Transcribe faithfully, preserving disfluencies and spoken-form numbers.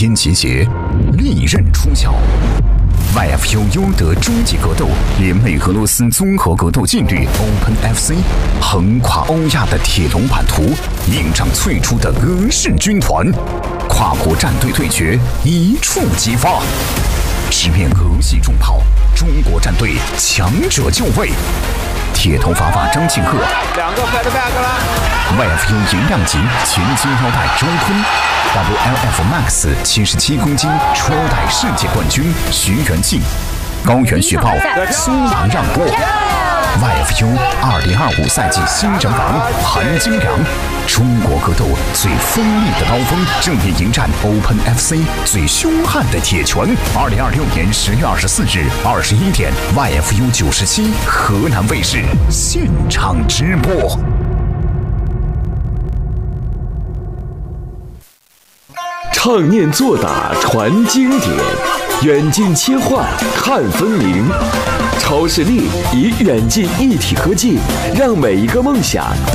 音集结，利刃出鞘。Y F U 优德终极格斗联袂俄罗斯综合格斗劲旅 Open F C， 横跨欧亚的铁笼版图，映仗最初的俄式军团，跨国战队对决一触即发，直面俄系重炮，中国战队强者就位。铁头娃娃张庆贺， 两个 fat back 了。 Y F U 银量级前金腰带周坤 ，W L F Max 七十七公斤初代世界冠军徐元静，高原雪豹苏阳让步。Y F U 二零二五赛季新人王韩金良，中国格斗最锋利的刀锋，正面迎战 Open F C 最凶悍的铁拳。二零二六年十月二十四日二十一点 ，Y F U 九十七河南卫视现场直播。 唱念做打传经典，远近切换看分明。超视力以远近一体科技，让每一个梦想